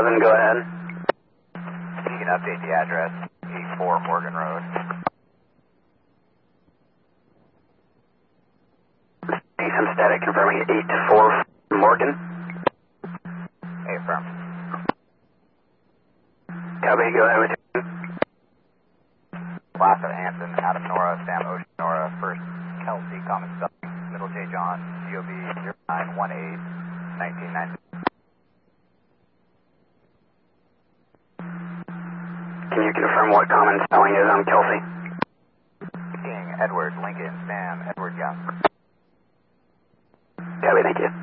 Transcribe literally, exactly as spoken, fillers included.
seven, go ahead. You can update the address, eighty-four Morgan Road. Some static confirming eight four Morgan. Hey, affirm. Copy, go ahead with you. Class of Hanson, Adam Nora, Sam Ocean Nora, first Kelsey, common spelling, middle J John, G O B zero nine one eight, nineteen ninety. Can you confirm what common spelling is on Kelsey? King, Edward, Lincoln, Sam, Edward Young. Copy, thank you.